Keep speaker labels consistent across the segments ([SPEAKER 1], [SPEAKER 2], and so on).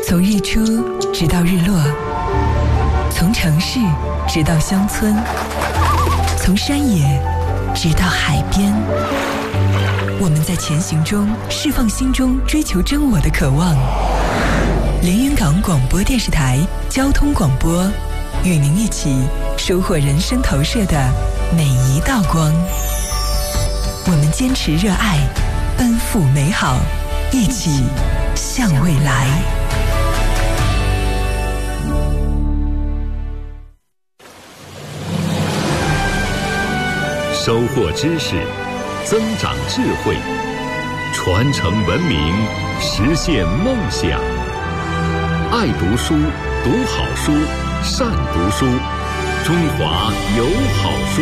[SPEAKER 1] 从日出直到日落，从城市直到乡村，从山野直到海边，我们在前行中释放心中追求真我的渴望。连云港广播电视台交通广播，与您一起收获人生投射的每一道光。我们坚持热爱，奔赴美好，一起向未来。
[SPEAKER 2] 收获知识，增长智慧，传承文明，实现梦想。爱读书，读好书，善读书，中华有好书。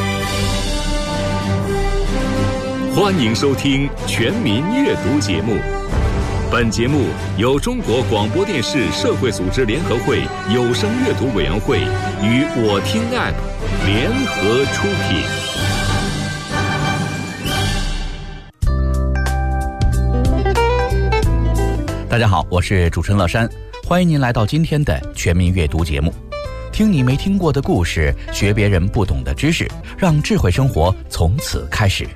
[SPEAKER 2] 欢迎收听全民阅读节目。本节目由中国广播电视社会组织联合会有声阅读委员会与我听 App 联合出品。
[SPEAKER 3] 大家好，我是主持人乐山，欢迎您来到今天的全民阅读节目。听你没听过的故事，学别人不懂的知识，让智慧生活从此开始。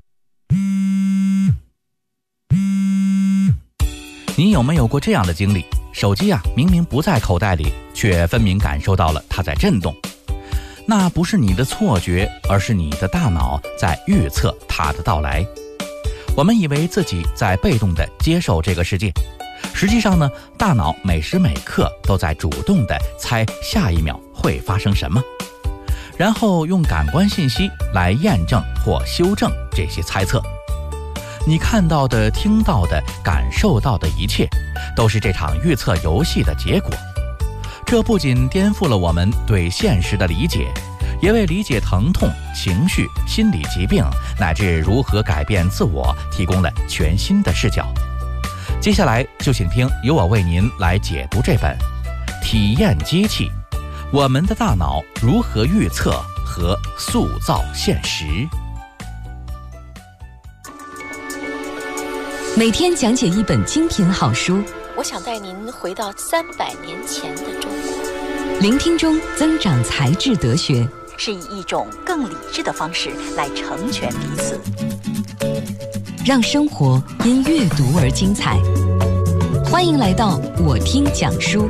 [SPEAKER 3] 你有没有过这样的经历？手机明明不在口袋里，却分明感受到了它在震动。那不是你的错觉，而是你的大脑在预测它的到来。我们以为自己在被动地接受这个世界，实际上呢，大脑每时每刻都在主动地猜下一秒会发生什么，然后用感官信息来验证或修正这些猜测。你看到的、听到的、感受到的一切，都是这场预测游戏的结果。这不仅颠覆了我们对现实的理解，也为理解疼痛、情绪、心理疾病乃至如何改变自我提供了全新的视角。接下来就请听由我为您来解读这本《体验机器：我们的大脑如何预测和塑造现实》。
[SPEAKER 4] 每天讲解一本精品好书，
[SPEAKER 5] 我想带您回到300年前的中国。
[SPEAKER 4] 聆听中增长才智德学，
[SPEAKER 5] 是以一种更理智的方式来成全彼此，
[SPEAKER 4] 让生活因阅读而精彩。欢迎来到我听讲书。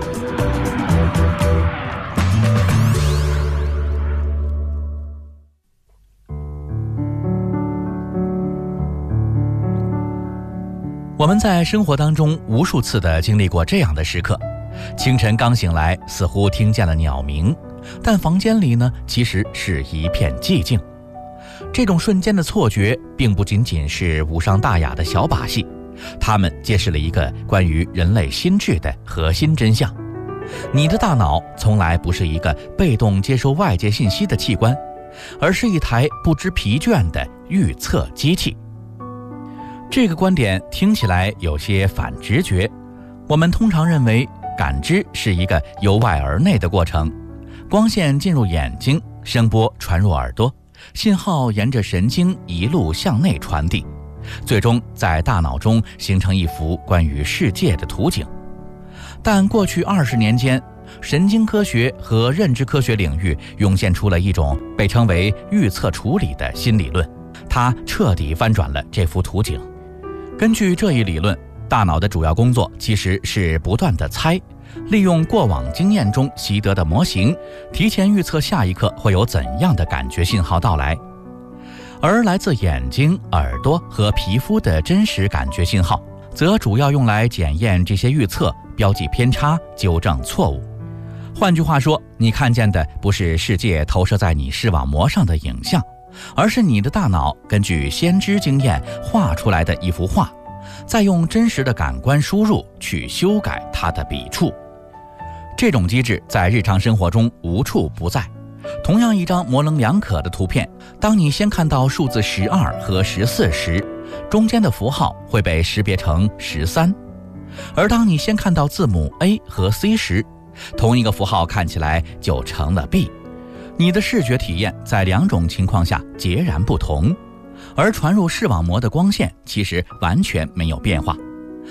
[SPEAKER 3] 我们在生活当中无数次地经历过这样的时刻：清晨刚醒来，似乎听见了鸟鸣，但房间里呢，其实是一片寂静。这种瞬间的错觉并不仅仅是无伤大雅的小把戏，它们揭示了一个关于人类心智的核心真相。你的大脑从来不是一个被动接收外界信息的器官，而是一台不知疲倦的预测机器。这个观点听起来有些反直觉。我们通常认为感知是一个由外而内的过程，光线进入眼睛，声波传入耳朵，信号沿着神经一路向内传递，最终在大脑中形成一幅关于世界的图景。但过去20年间，神经科学和认知科学领域涌现出了一种被称为预测处理的新理论，它彻底翻转了这幅图景。根据这一理论，大脑的主要工作其实是不断地猜，利用过往经验中习得的模型，提前预测下一刻会有怎样的感觉信号到来。而来自眼睛、耳朵和皮肤的真实感觉信号，则主要用来检验这些预测，标记偏差，纠正错误。换句话说，你看见的不是世界投射在你视网膜上的影像，而是你的大脑根据先知经验画出来的一幅画，再用真实的感官输入去修改它的笔触。这种机制在日常生活中无处不在。同样一张模棱两可的图片，当你先看到数字12和14时，中间的符号会被识别成13；而当你先看到字母 A 和 C 时，同一个符号看起来就成了 B。你的视觉体验在2种情况下截然不同，而传入视网膜的光线其实完全没有变化。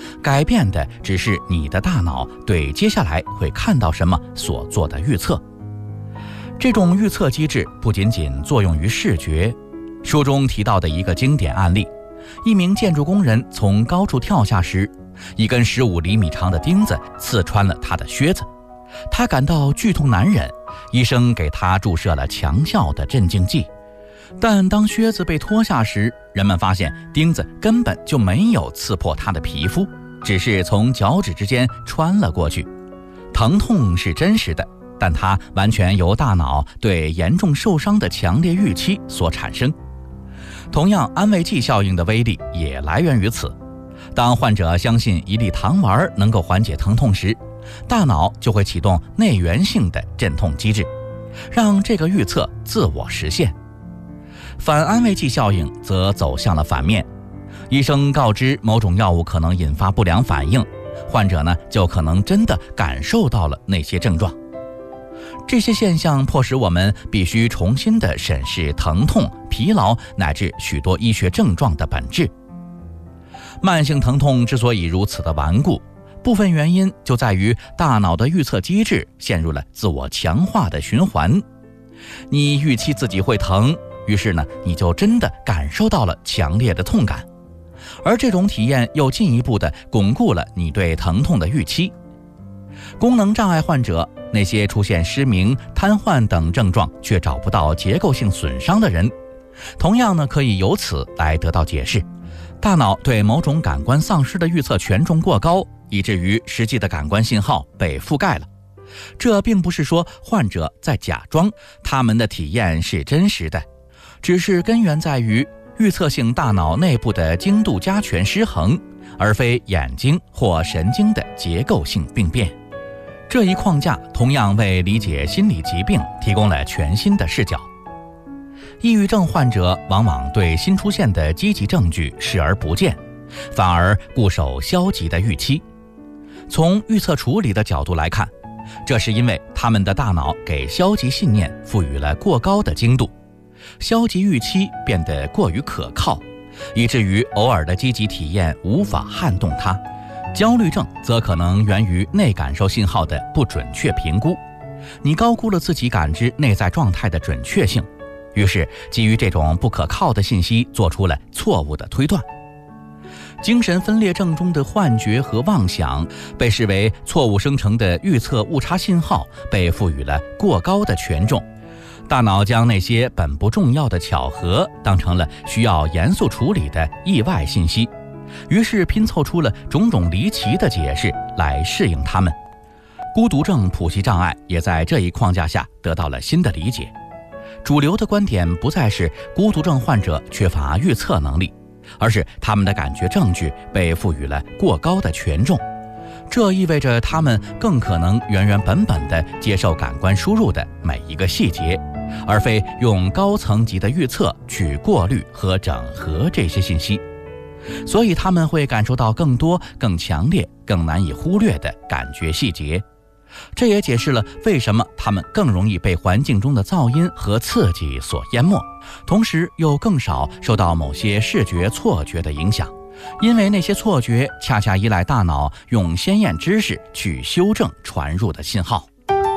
[SPEAKER 3] 改变的只是你的大脑对接下来会看到什么所做的预测。这种预测机制不仅仅作用于视觉。书中提到的一个经典案例，一名建筑工人从高处跳下时，一根15厘米长的钉子刺穿了他的靴子，他感到剧痛难忍，医生给他注射了强效的镇静剂。但当靴子被脱下时，人们发现钉子根本就没有刺破他的皮肤，只是从脚趾之间穿了过去。疼痛是真实的，但它完全由大脑对严重受伤的强烈预期所产生。同样，安慰剂效应的威力也来源于此。当患者相信一粒糖丸能够缓解疼痛时，大脑就会启动内源性的镇痛机制，让这个预测自我实现。反安慰剂效应则走向了反面，医生告知某种药物可能引发不良反应，患者呢就可能真的感受到了那些症状。这些现象迫使我们必须重新地审视疼痛、疲劳乃至许多医学症状的本质。慢性疼痛之所以如此的顽固，部分原因就在于大脑的预测机制陷入了自我强化的循环。你预期自己会疼，于是呢，你就真的感受到了强烈的痛感，而这种体验又进一步地巩固了你对疼痛的预期。功能障碍患者，那些出现失明、瘫痪等症状却找不到结构性损伤的人，同样呢，可以由此来得到解释。大脑对某种感官丧失的预测权重过高，以至于实际的感官信号被覆盖了。这并不是说患者在假装他们的体验是真实的，只是根源在于预测性大脑内部的精度加权失衡，而非眼睛或神经的结构性病变。这一框架同样为理解心理疾病提供了全新的视角。抑郁症患者往往对新出现的积极证据视而不见，反而固守消极的预期。从预测处理的角度来看，这是因为他们的大脑给消极信念赋予了过高的精度，消极预期变得过于可靠，以至于偶尔的积极体验无法撼动它。焦虑症则可能源于内感受信号的不准确评估，你高估了自己感知内在状态的准确性，于是基于这种不可靠的信息做出了错误的推断。精神分裂症中的幻觉和妄想被视为错误生成的预测误差信号，被赋予了过高的权重。大脑将那些本不重要的巧合当成了需要严肃处理的意外信息，于是拼凑出了种种离奇的解释来适应它们。孤独症谱系障碍也在这一框架下得到了新的理解。主流的观点不再是孤独症患者缺乏预测能力，而是他们的感觉证据被赋予了过高的权重。这意味着他们更可能原原本本地接受感官输入的每一个细节，而非用高层级的预测去过滤和整合这些信息。所以他们会感受到更多、更强烈、更难以忽略的感觉细节。这也解释了为什么他们更容易被环境中的噪音和刺激所淹没，同时又更少受到某些视觉错觉的影响，因为那些错觉恰恰依赖大脑用先验知识去修正传入的信号。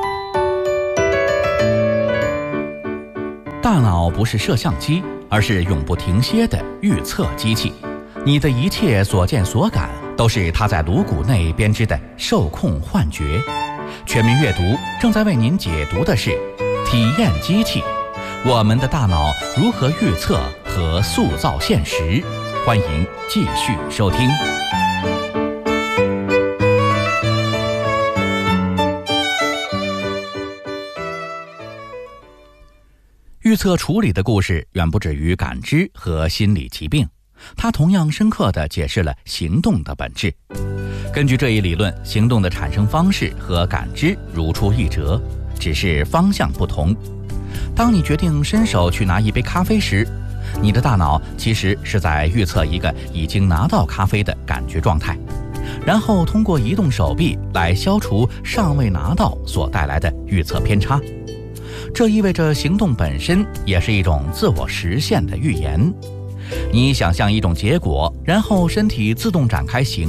[SPEAKER 3] 大脑不是摄像机，而是永不停歇的预测机器。你的一切所见所感都是它在颅骨内编织的受控幻觉。全民阅读正在为您解读的是体验机器，我们的大脑如何预测和塑造现实。欢迎继续收听。预测处理的故事远不止于感知和心理疾病，它同样深刻地解释了行动的本质。根据这一理论，行动的产生方式和感知如出一辙，只是方向不同。当你决定伸手去拿一杯咖啡时，你的大脑其实是在预测一个已经拿到咖啡的感觉状态，然后通过移动手臂来消除尚未拿到所带来的预测偏差。这意味着行动本身也是一种自我实现的预言。你想象一种结果，然后身体自动展开行动，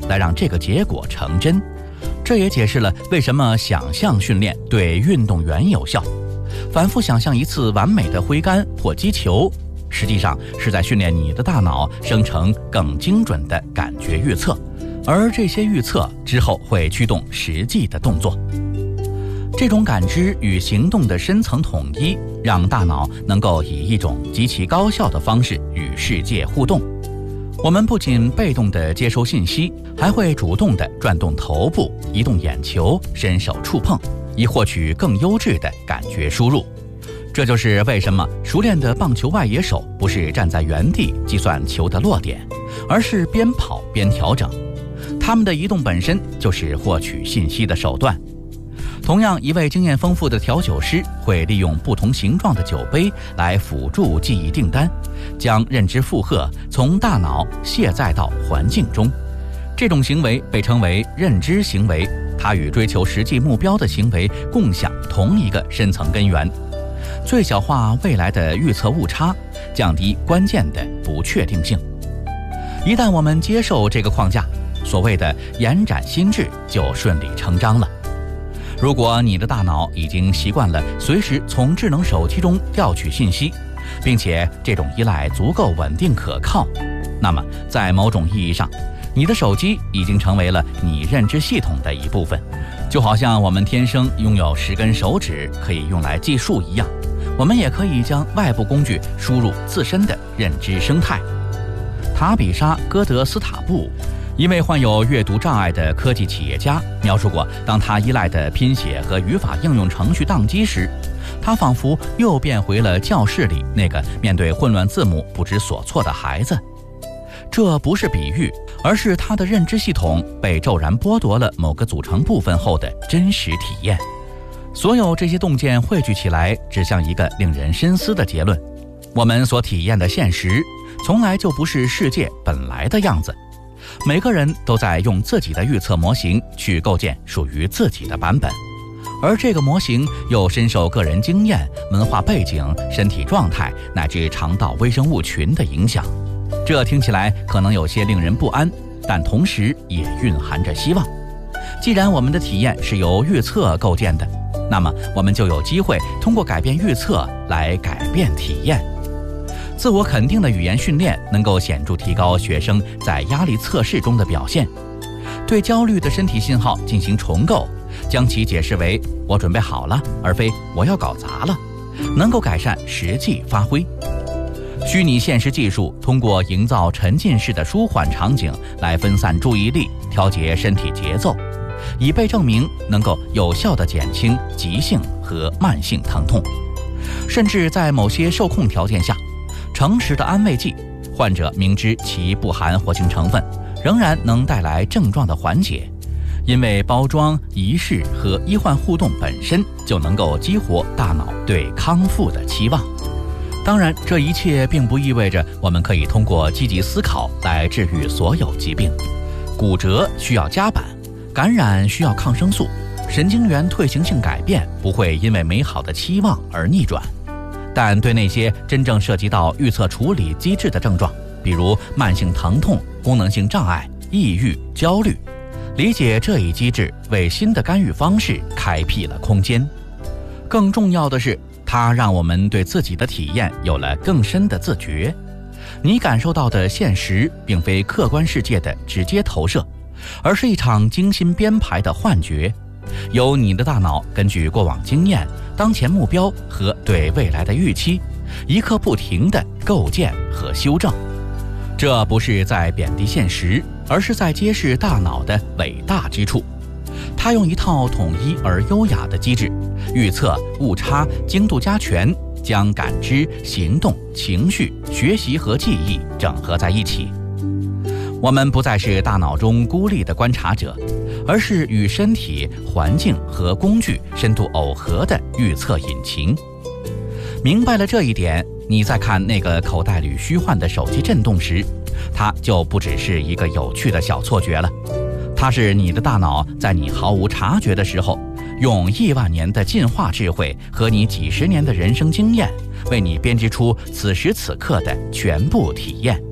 [SPEAKER 3] 来让这个结果成真。这也解释了为什么想象训练对运动员有效。反复想象一次完美的挥杆或击球，实际上是在训练你的大脑生成更精准的感觉预测，而这些预测之后会驱动实际的动作。这种感知与行动的深层统一，让大脑能够以一种极其高效的方式与世界互动。我们不仅被动地接收信息，还会主动地转动头部、移动眼球、伸手触碰，以获取更优质的感觉输入。这就是为什么熟练的棒球外野手不是站在原地计算球的落点，而是边跑边调整。他们的移动本身就是获取信息的手段。同样，一位经验丰富的调酒师会利用不同形状的酒杯来辅助记忆订单，将认知负荷从大脑卸载到环境中。这种行为被称为认知行为，它与追求实际目标的行为共享同一个深层根源：最小化未来的预测误差，降低关键的不确定性。一旦我们接受这个框架，所谓的延展心智就顺理成章了。如果你的大脑已经习惯了随时从智能手机中调取信息，并且这种依赖足够稳定可靠，那么在某种意义上，你的手机已经成为了你认知系统的一部分。就好像我们天生拥有10根手指可以用来计数一样，我们也可以将外部工具输入自身的认知生态。塔比莎·戈德斯塔布，一位患有阅读障碍的科技企业家，描述过，当他依赖的拼写和语法应用程序宕机时，他仿佛又变回了教室里那个面对混乱字母不知所措的孩子。这不是比喻，而是他的认知系统被骤然剥夺了某个组成部分后的真实体验。所有这些洞见汇聚起来，指向一个令人深思的结论：我们所体验的现实，从来就不是世界本来的样子。每个人都在用自己的预测模型去构建属于自己的版本，而这个模型又深受个人经验、文化背景、身体状态乃至肠道微生物群的影响。这听起来可能有些令人不安，但同时也蕴含着希望。既然我们的体验是由预测构建的，那么我们就有机会通过改变预测来改变体验。自我肯定的语言训练能够显著提高学生在压力测试中的表现。对焦虑的身体信号进行重构，将其解释为“我准备好了”，而非“我要搞砸了”，能够改善实际发挥。虚拟现实技术通过营造沉浸式的舒缓场景来分散注意力，调节身体节奏，已被证明能够有效地减轻急性和慢性疼痛。甚至在某些受控条件下，诚实的安慰剂，患者明知其不含活性成分，仍然能带来症状的缓解，因为包装、仪式和医患互动本身就能够激活大脑对康复的期望。当然，这一切并不意味着我们可以通过积极思考来治愈所有疾病。骨折需要夹板，感染需要抗生素，神经元退行性改变不会因为美好的期望而逆转。但对那些真正涉及到预测处理机制的症状，比如慢性疼痛、功能性障碍、抑郁、焦虑，理解这一机制为新的干预方式开辟了空间。更重要的是，它让我们对自己的体验有了更深的自觉。你感受到的现实并非客观世界的直接投射，而是一场精心编排的幻觉，由你的大脑根据过往经验、当前目标和对未来的预期，一刻不停地构建和修正。这不是在贬低现实，而是在揭示大脑的伟大之处。它用一套统一而优雅的机制，预测、误差、精度加权，将感知、行动、情绪、学习和记忆整合在一起。我们不再是大脑中孤立的观察者，而是与身体、环境和工具深度耦合的预测引擎。明白了这一点，你在看那个口袋里虚幻的手机震动时，它就不只是一个有趣的小错觉了。它是你的大脑在你毫无察觉的时候，用亿万年的进化智慧和你几十年的人生经验，为你编织出此时此刻的全部体验。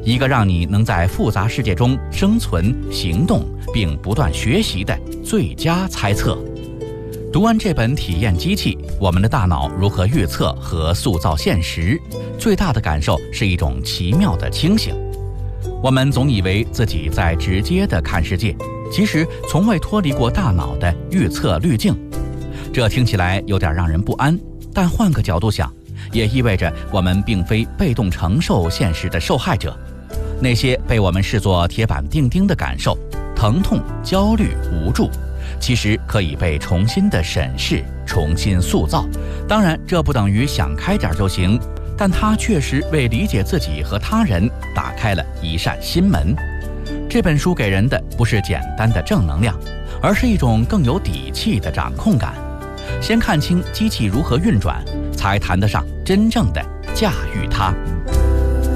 [SPEAKER 3] 一个让你能在复杂世界中生存、行动并不断学习的最佳猜测。读完这本体验机器，我们的大脑如何预测和塑造现实，最大的感受是一种奇妙的清醒。我们总以为自己在直接地看世界，其实从未脱离过大脑的预测滤镜。这听起来有点让人不安，但换个角度想，也意味着我们并非被动承受现实的受害者。那些被我们视作铁板钉钉的感受，疼痛、焦虑、无助，其实可以被重新的审视、重新塑造。当然，这不等于想开点就行，但它确实为理解自己和他人打开了一扇新门。这本书给人的不是简单的正能量，而是一种更有底气的掌控感。先看清机器如何运转，才谈得上真正的驾驭它。